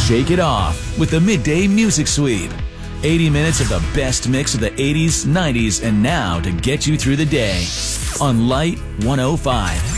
Shake it off with the Midday Music Sweep. 80 minutes of the best mix of the 80s, 90s, and now to get you through the day on Light 105.